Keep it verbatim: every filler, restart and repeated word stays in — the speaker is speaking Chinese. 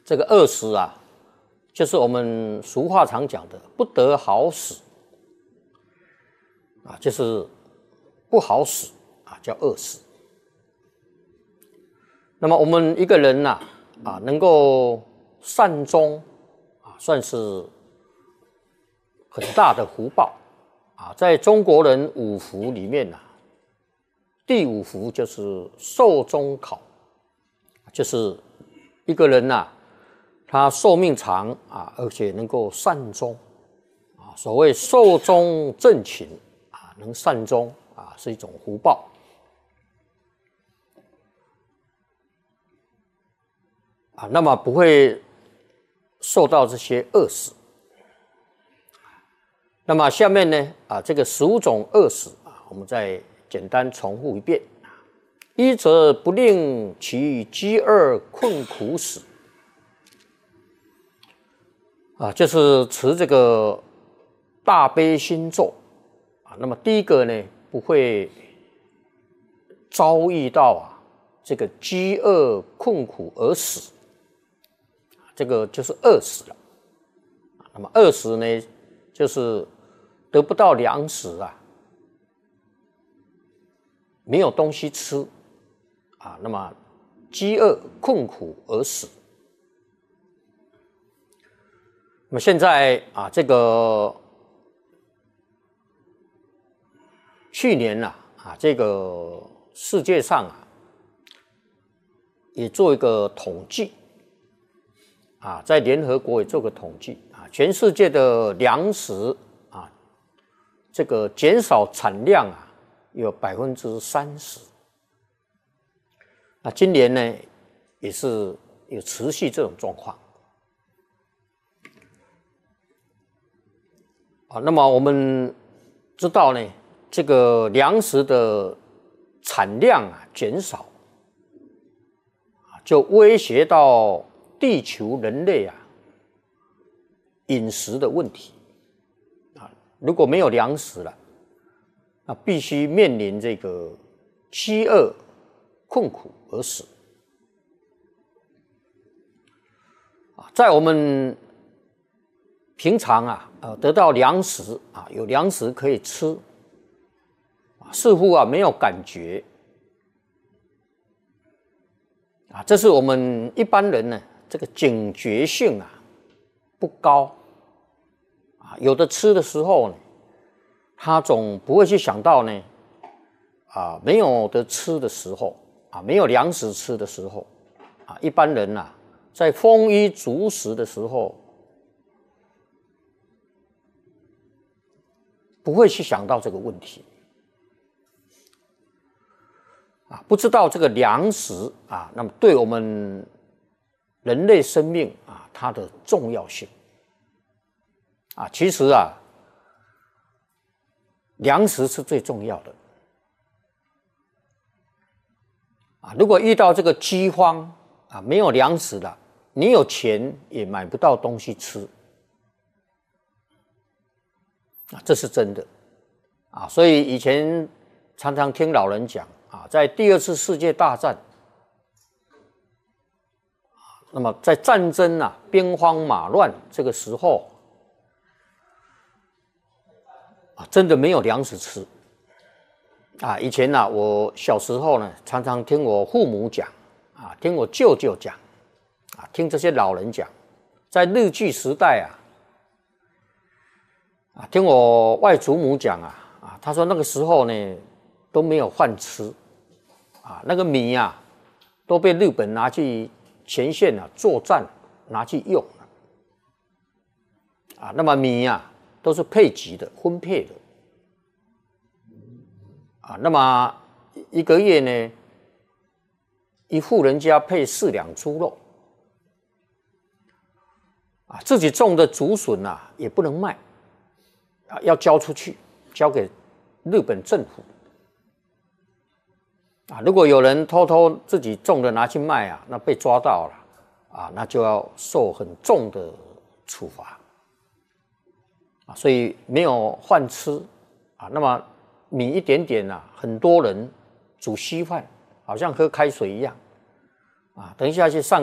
这个饿死啊，就是我们俗话常讲的不得好死啊，就是不好死啊，叫饿死。那么我们一个人呐 啊, 啊，能够善终啊，算是很大的福报啊。在中国人五福里面呐、啊，第五福就是寿终考，就是一个人呐、啊。他寿命长啊，而且能够善终啊。所谓寿终正寝啊，能善终啊，是一种福报啊。那么不会受到这些饿死。那么下面呢啊，这个十五种饿死啊，我们再简单重复一遍：一则不令其饥饿困苦死。啊，就是持这个大悲心咒啊。那么第一个呢，不会遭遇到啊这个饥饿困苦而死，这个就是饿死了。那么饿死呢，就是得不到粮食啊，没有东西吃啊，那么饥饿困苦而死。那么现在啊，这个去年呐 啊, 啊，这个世界上啊，也做一个统计啊，在联合国也做个统计啊，全世界的粮食啊，这个减少产量啊，有百分之三十。那今年呢，也是有持续这种状况。啊，那么我们知道呢，这个粮食的产量啊减少，啊，就威胁到地球人类啊饮食的问题啊。如果没有粮食了，那必须面临这个饥饿困苦而死。啊，在我们平常啊，呃，得到粮食啊，有粮食可以吃，啊，似乎啊没有感觉，啊，这是我们一般人呢，这个警觉性啊不高，啊，有的吃的时候呢，他总不会去想到呢，啊，没有得吃的时候，啊，没有粮食吃的时候，啊，一般人呐、啊，在丰衣足食的时候。不会去想到这个问题啊，不知道这个粮食啊，那么对我们人类生命啊，它的重要性啊，其实啊，粮食是最重要的啊。如果遇到这个饥荒啊，没有粮食了，你有钱也买不到东西吃。啊，这是真的啊，所以以前常常听老人讲啊，在第二次世界大战，那么在战争啊兵荒马乱这个时候啊，真的没有粮食吃啊。以前呢、啊，我小时候呢，常常听我父母讲啊，听我舅舅讲啊，听这些老人讲，在日据时代啊。啊，听我外祖母讲啊，啊，他说那个时候呢都没有饭吃，啊，那个米啊都被日本拿去前线啊作战拿去用了，啊，那么米啊都是配给的分配的，啊，那么一个月呢一户人家配四两猪肉，啊，自己种的竹笋啊也不能卖。啊，要交出去，交给日本政府。啊，如果有人偷偷自己种的拿去卖啊，那被抓到了，啊，那就要受很重的处罚。啊，所以没有饭吃，啊，那么米一点点啊，很多人煮稀饭，好像喝开水一样。啊，等一下去上。